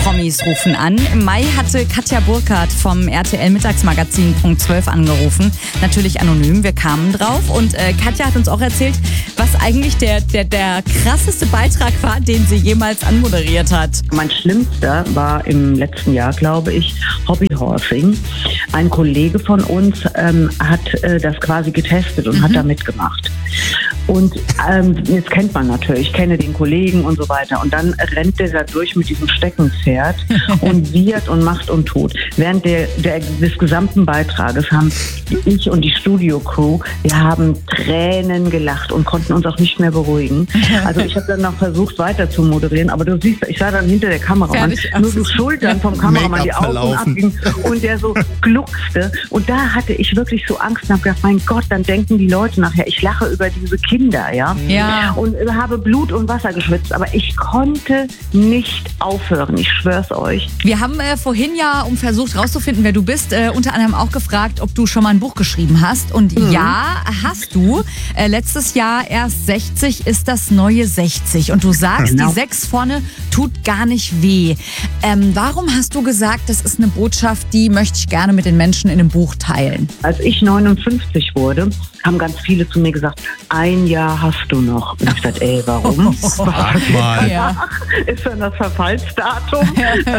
Promis rufen an. Im Mai hatte Katja Burkhardt vom RTL Mittagsmagazin Punkt 12 angerufen. Natürlich anonym, wir kamen drauf. Und Katja hat uns auch erzählt, was eigentlich der krasseste Beitrag war, den sie jemals anmoderiert hat. Mein schlimmster war im letzten Jahr, glaube ich, Hobbyhorsing. Ein Kollege von uns hat das quasi getestet und hat da mitgemacht. Und jetzt kennt man natürlich, ich kenne den Kollegen und so weiter. Und dann rennt der da durch mit diesem Steckenpferd und wiehert und macht und tut. Während des gesamten Beitrages haben ich und die Studio-Crew, wir haben Tränen gelacht und konnten uns auch nicht mehr beruhigen. Also ich habe dann noch versucht weiter zu moderieren, aber du siehst, ich sah dann hinter der Kamera, nur so Schultern vom Kameramann, die Augen abgingen und der so gluckste. Und da hatte ich wirklich so Angst und habe gedacht, mein Gott, dann denken die Leute nachher, ich lache über diese Kinder, ja. Und habe Blut und Wasser geschwitzt, aber ich konnte nicht aufhören, ich schwör's euch. Wir haben vorhin ja, um versucht rauszufinden, wer du bist, unter anderem auch gefragt, ob du schon mal ein Buch geschrieben hast. Und ja, hast du. Letztes Jahr erst 60 ist das neue 60. Und du sagst, die 6 vorne tut gar nicht weh. Warum hast du gesagt, das ist eine Botschaft, die möchte ich gerne mit den Menschen in einem Buch teilen? Als ich 59 wurde, haben ganz viele zu mir gesagt, ein Jahr hast du noch. Und ich habe gesagt, warum? Sag mal. Ja. Ist dann das Verfallsdatum?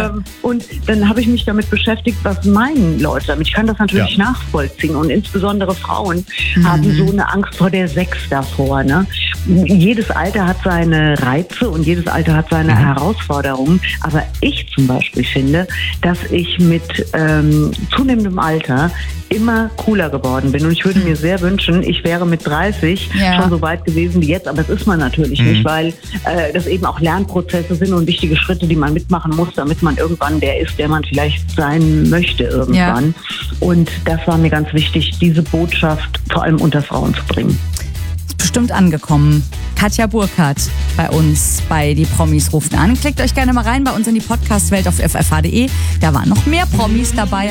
Und dann habe ich mich damit beschäftigt, was meinen Leute damit. Ich kann das natürlich nachvollziehen. Und insbesondere Frauen haben so eine Angst vor der 6 davor. Ne? Jedes Alter hat seine Reize und jedes Alter hat seine Herausforderungen. Aber ich zum Beispiel finde, dass ich mit zunehmendem Alter immer cooler geworden bin. Und ich würde mir sehr wünschen, ich wäre mit 30 schon so weit gewesen wie jetzt. Aber das ist man natürlich nicht, weil das eben auch Lernprozesse sind und wichtige Schritte, die man mitmachen muss, damit man irgendwann der ist, der man vielleicht sein möchte irgendwann. Und das war mir ganz wichtig, diese Botschaft vor allem unter Frauen zu bringen. Ist bestimmt angekommen. Katja Burkhardt bei uns bei Die Promis rufen an. Klickt euch gerne mal rein bei uns in die Podcast-Welt auf ffh.de. Da waren noch mehr Promis dabei.